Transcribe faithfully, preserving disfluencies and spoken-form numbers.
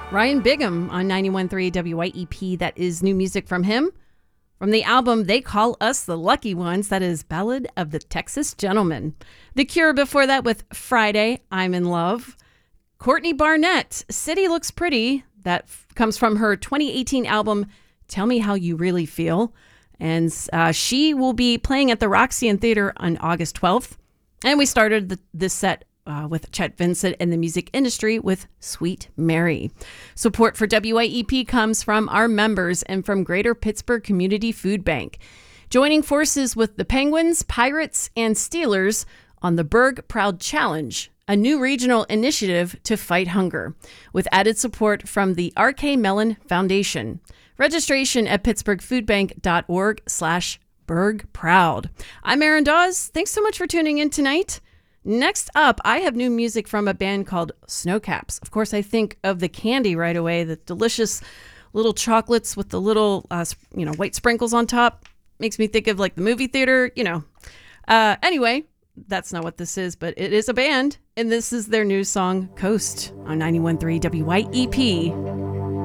Ryan Bigham on ninety-one point three W Y E P. That is new music from him. From the album They Call Us the Lucky Ones, that is Ballad of the Texas Gentleman. The Cure before that with Friday, I'm in Love. Courtney Barnett, City Looks Pretty. That f- comes from her twenty eighteen album, Tell Me How You Really Feel. And uh, she will be playing at the Roxy Theater on August twelfth. And we started the, this set uh, with Chet Vincent and the music industry with Sweet Mary. Support for W Y E P comes from our members and from Greater Pittsburgh Community Food Bank. Joining forces with the Penguins, Pirates, and Steelers on the Berg Proud Challenge, a new regional initiative to fight hunger, with added support from the R K Mellon Foundation. Registration at pittsburghfoodbank.org slash Berg Proud. I'm Erin Dawes. Thanks so much for tuning in tonight. Next up, I have new music from a band called Snowcaps. Of course, I think of the candy right away, the delicious little chocolates with the little, uh, you know, white sprinkles on top. Makes me think of like the movie theater, you know. Uh, anyway, that's not what this is, but it is a band, and this is their new song, Coast, on ninety-one point three W Y E P.